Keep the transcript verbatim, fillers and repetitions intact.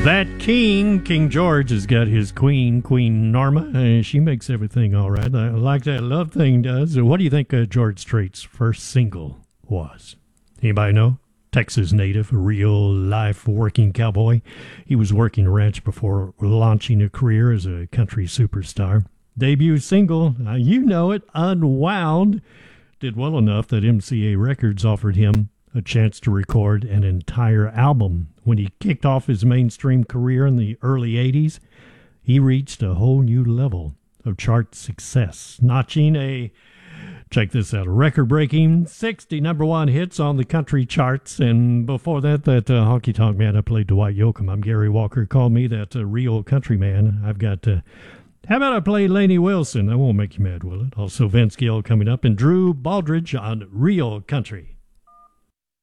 That king, King George, has got his queen, Queen Norma, and she makes everything all right, I like that love thing does. What do you think uh, George Strait's first single was? Anybody know? Texas native, a real-life working cowboy. He was working a ranch before launching a career as a country superstar. Debut single, uh, you know it, Unwound, did well enough that M C A Records offered him a chance to record an entire album. When he kicked off his mainstream career in the early eighties, he reached a whole new level of chart success, notching a, check this out, record-breaking sixty number one hits on the country charts. And before that, that uh, honky-tonk man I played, Dwight Yoakam. I'm Gary Walker. Call me that uh, real country man. I've got, uh, how about I play Lainey Wilson? That won't make you mad, will it? Also, Vince Gill coming up, and Drew Baldridge on Real Country.